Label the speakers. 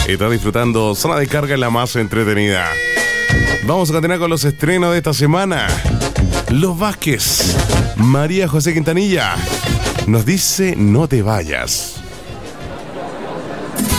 Speaker 1: Está disfrutando Zona de Carga, la más entretenida. Vamos a continuar con los estrenos de esta semana. Los Vázquez, María José Quintanilla, nos dice No te vayas.